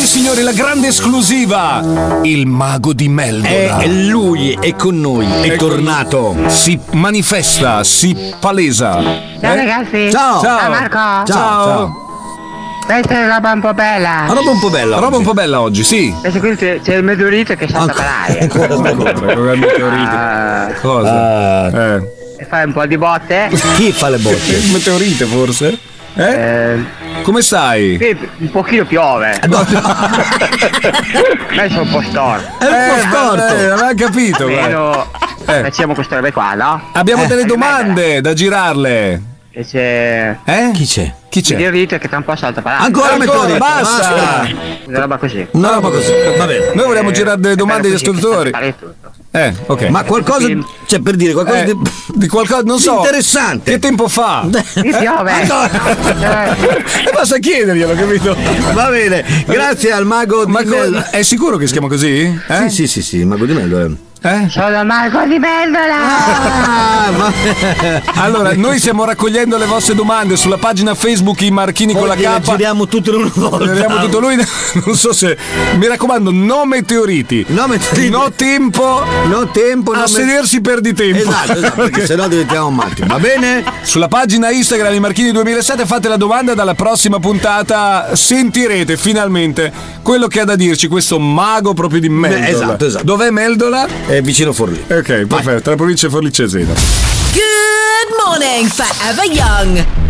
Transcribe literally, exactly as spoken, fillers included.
signori, la grande esclusiva. Il mago di Meldola. È lui, è con noi, è, è tornato. Si manifesta, si palesa. Ciao eh? ragazzi. Ciao. Ciao. Ciao Marco. Ciao. Ciao. Questa è roba un po' bella. Una roba un po' bella. Roba un po' bella oggi, sì. Adesso qui c'è, c'è il meteorito che salta per aria. Cosa? Il meteorito. Ah, Cosa? Ah, Eh. e fai un po' di botte. chi fa le botte? Il meteorite forse? Eh? Eh, Come stai? qui un pochino piove. No. Noi sono un po' storto. È un po' storto. Eh, aveva capito. guarda. Almeno Eh. facciamo queste robe qua, no? Abbiamo Eh. delle domande da girarle. E c'è Eh? Chi c'è? Chi il c'è? meteorito che tra un po' salta per aria. Ancora Ancora, meteorite. basta. Una roba così. Una roba così. Va bene. Noi vogliamo girare delle domande agli Così, che ascoltatori. salta per aria tutto. Eh, ok. Ma qualcosa, cioè per dire qualcosa Eh, di, di qualcosa, non so. interessante. Che tempo fa? Qui piove. E basta chiederglielo, capito? Va bene, grazie al mago di Ma co- Meldola. è sicuro che si chiama così? Eh? Sì, sì, sì, sì, il mago di Meldola. Eh? Sono Marco di Meldola. Ah, ma Allora, noi stiamo raccogliendo le vostre domande sulla pagina Facebook I Marchini con la poi le K. giriamo tutte in una volta. Vediamo tutto lui. Non so se. Mi raccomando, no meteoriti. No meteoriti. No tempo. No tempo, no A me- sedersi perdi tempo. Esatto, esatto, perché sennò diventiamo matti. Va bene? Sulla pagina Instagram I Marchini duemilasette fate la domanda, dalla prossima puntata sentirete finalmente quello che ha da dirci questo mago proprio di Meldola. Esatto, esatto. Dov'è Meldola? È vicino Forlì. Ok, perfetto, tra provincia e Forlì Cesena. Good morning, Forever Young.